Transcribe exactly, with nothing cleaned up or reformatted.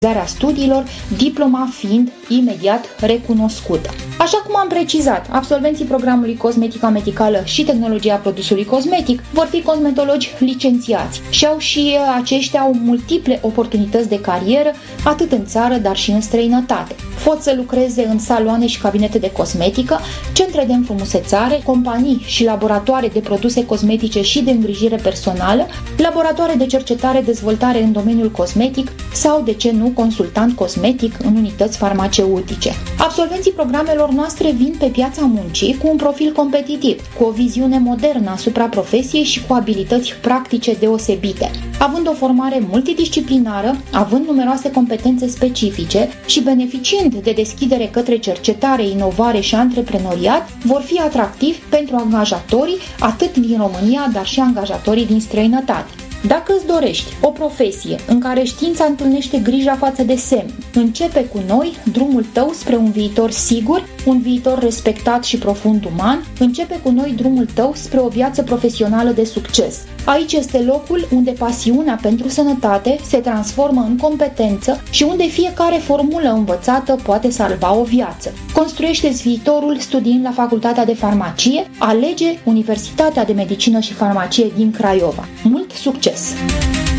studiilor, diploma fiind imediat recunoscută. Așa cum am precizat, absolvenții programului Cosmetica Medicală și Tehnologia Produsului Cosmetic vor fi cosmetologi licențiați și au și aceștia au multiple oportunități de carieră, atât în țară, dar și în străinătate. Pot să lucreze în saloane și cabinete de cosmetică, centre de înfrumusețare, companii și laboratoare de produse cosmetice și de îngrijire personală, laboratoare de cercetare-dezvoltare în domeniul cosmetic sau, de ce nu, consultant cosmetic în unități farmaceutice. Absolvenții programelor noastre vin pe piața muncii cu un profil competitiv, cu o viziune modernă asupra profesiei și cu abilități practice deosebite. Având o formare multidisciplinară, având numeroase competențe specifice și beneficiind de deschidere către cercetare, inovare și antreprenoriat, vor fi atractivi pentru angajatorii atât din România, dar și angajatorii din străinătate. Dacă îți dorești o profesie în care știința întâlnește grija față de semn, începe cu noi drumul tău spre un viitor sigur, un viitor respectat și profund uman, începe cu noi drumul tău spre o viață profesională de succes. Aici este locul unde pasiunea pentru sănătate se transformă în competență și unde fiecare formulă învățată poate salva o viață. Construiește-ți viitorul studiind la Facultatea de Farmacie, alege Universitatea de Medicină și Farmacie din Craiova. Mult succes!